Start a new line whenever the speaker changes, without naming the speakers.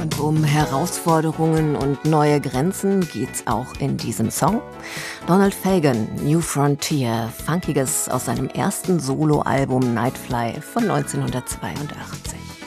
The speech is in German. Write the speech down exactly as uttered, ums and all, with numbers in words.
Und um Herausforderungen und neue Grenzen geht's auch in diesem Song. Donald Fagen, New Frontier, Funkiges aus seinem ersten Soloalbum Nightfly von neunzehnhundertzweiundachtzig.